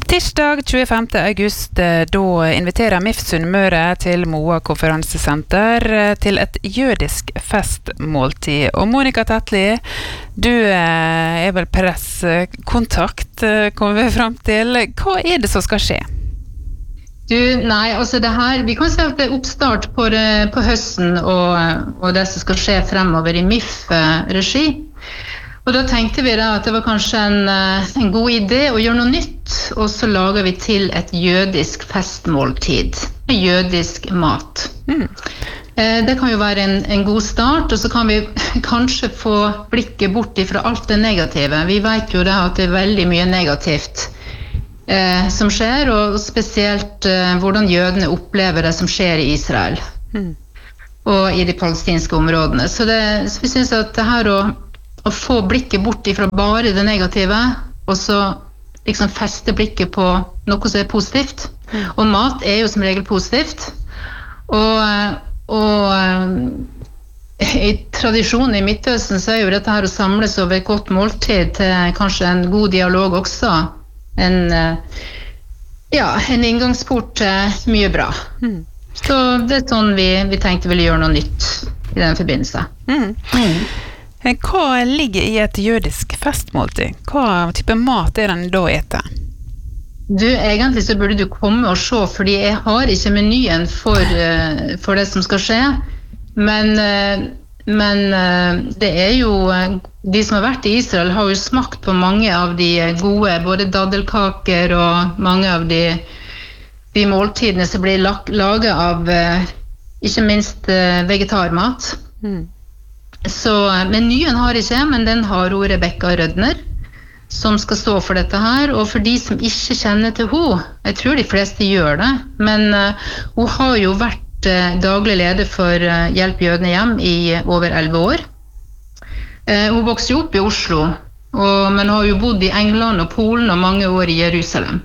Tirsdag 25. august, da inviterer MIF Sunnmøre til Moa konferansesenter til et jødisk festmåltid. Og Monica Tetli, du er vel presskontakt, kommer vi frem til. Hva er det som skal skje? Nei, altså det her, vi kan si at det er oppstart på høsten og det som skal skje fremover i MIF-regi. Og da tenkte vi da at det var kanskje en god idé å gjøre noe nytt, og så lager vi til et jødisk festmåltid, jødisk mat. Det kan jo være en god start, og så kan vi kanskje få blikket bort fra alt det negative. Vi vet jo da at det er veldig mye negativt som skjer, og spesielt hvordan jødene opplever det som skjer i Israel og i de palestinske områdene. Så vi synes at det her å få blikket bort fra bare det negative, og så liksom feste blikket på noe som er positivt. Og mat er jo som regel positivt. Og i tradisjonen i Midtøsten så er jo dette her å samles over et godt måltid til kanskje en god dialog også. En inngangsport til mye bra. Så det er sånn vi tenkte ville gjøre noe nytt i den forbindelse. Hva ligger i et jødisk festmåltid? Hva type mat er den da etter? Egentlig så burde du komme og se, fordi jeg har ikke menyen for det som skal skje. Men det er jo, de som har vært i Israel har jo smakt på mange av de gode, både daddelkaker og mange av de måltidene som blir laget av ikke minst vegetarmat. Så menyen har ikke, men den har Rebecca Rødner, som skal stå for dette her. Og for de som ikke kjenner til henne, jeg tror de fleste gjør det, men hun har jo vært daglig leder for Hjelp Jødene Hjem i over 11 år. Hun vokste jo opp i Oslo, men har jo bodd i England og Polen og mange år i Jerusalem.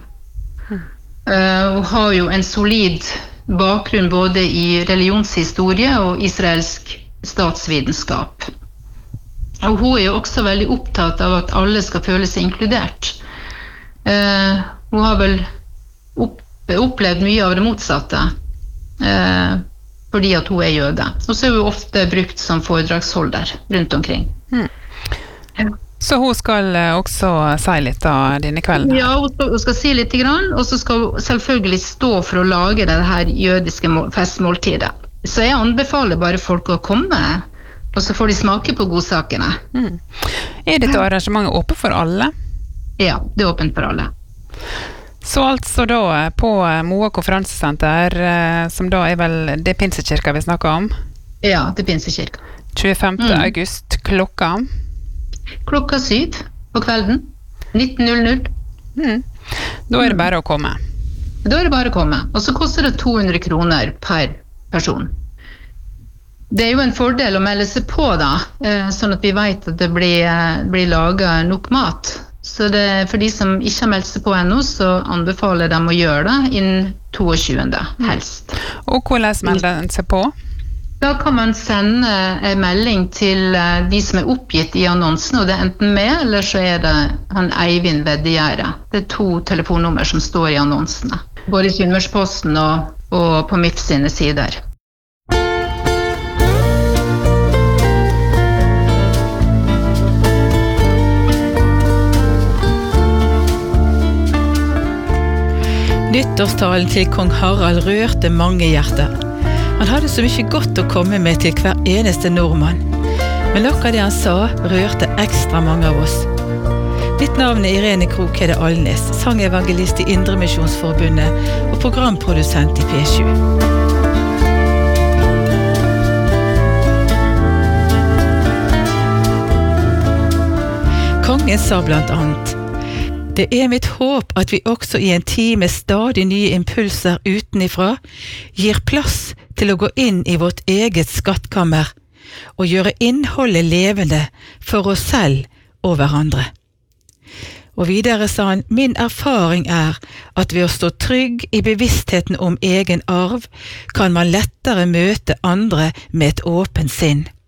Hun har jo en solid bakgrunn både i religionshistorie og israelsk statsvitenskap. Og hun er jo også veldig opptatt av at alle skal føle seg inkludert. Hun har vel opplevd mye av det motsatte, fordi at hun er jøde. Og så er hun ofte brukt som foredragsholder rundt omkring. Så hun skal også si litt av denne kvelden? Ja, hun skal si litt grann, og så skal hun selvfølgelig stå for å lage det her jødiske festmåltidet. Så jeg anbefaler bare folk å komme, og så får de smake på godsakene. Er dette arrangementet åpent for alle? Ja, det er åpent for alle. Så altså da på Moa konferansesenter, som da er vel det Pinsekirka vi snakker om? Ja, det Pinsekirka. 25. august, klokka? Klokka 7 på kvelden, 19:00. Da er det bare å komme? Da er det bare å komme, og så koster det 200 kroner per person. Det er jo en fordel å melde seg på da, sånn at vi vet at det blir laget nok mat. Så for de som ikke har meldt seg på ennå, så anbefaler dem å gjøre det innen 22. helst. Og hvordan melder den seg på? Da kan man sende en melding til de som er oppgitt i annonsen, og det er enten meg, eller så er det han Eivind Veddegjerde. Det er 2 telefonnummer som står i annonsene, både i Sunnmørsposten og på MIF sine sider. Nyttårstalen til kong Harald rørte mange hjerter. Han hadde så mye godt å komme med til hver eneste nordmann. Men noe av det han sa rørte ekstra mange av oss. Mitt navn er Irene Krokhede Alnes, sangevangelist i Indremisjonsforbundet og programprodusent i P7. Kongen sa blant annet: Det er mitt håp at vi også i en tid med stadig nye impulser utenifra gir plass til å gå inn i vårt eget skattkammer og gjøre innholdet levende for oss selv og hverandre. Og videre sa han: Min erfaring er at ved å stå trygg i bevisstheten om egen arv, kan man lettere møte andre med et åpent sinn.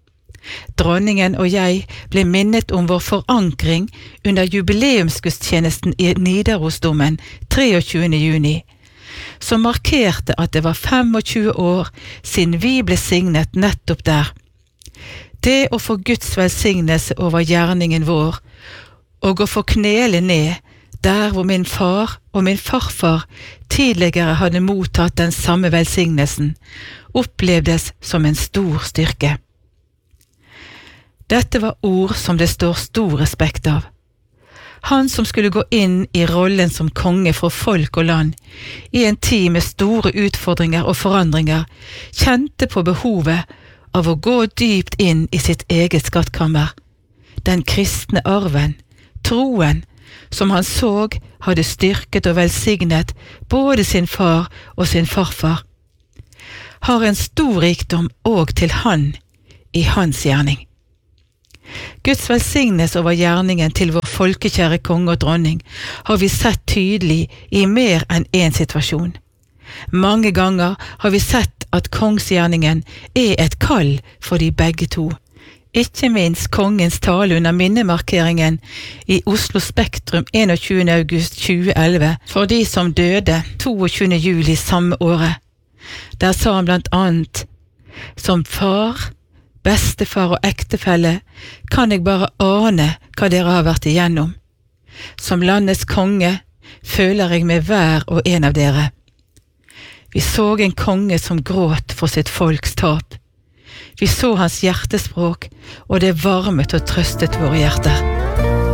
Dronningen og jeg ble minnet om vår forankring under jubileumsgudstjenesten i Nidarosdomen 23. juni, som markerte at det var 25 år siden vi ble signet nettopp der. Det å få Guds velsignelse over gjerningen vår, og å få knele ned der hvor min far og min farfar tidligere hadde mottatt den samme velsignelsen, opplevdes som en stor styrke. Dette var ord som det står stor respekt av. Han som skulle gå inn i rollen som konge for folk og land, i en tid med store utfordringer og forandringer, kjente på behovet av å gå dypt inn i sitt eget skattkammer. Den kristne arven, troen, som han så hadde styrket og velsignet både sin far og sin farfar, har en stor rikdom og til han i hans gjerning. Guds velsignelse over gjerningen til vår folkekjære konge og dronning har vi sett tydelig i mer enn en situasjon. Mange ganger har vi sett at kongsgjerningen er et kall for de begge to. Ikke minst kongens tale under minnemarkeringen i Oslo Spektrum 21. august 2011 for de som døde 22. juli samme året. Der sa han blant annet: som far, bestefar og ektefelle kan jeg bare ane hva dere har vært igjennom. Som landets konge føler jeg med hver og en av dere. Vi så en konge som gråt for sitt folks tap. Vi så hans hjertespråk, og det varmet og trøstet våre hjerter.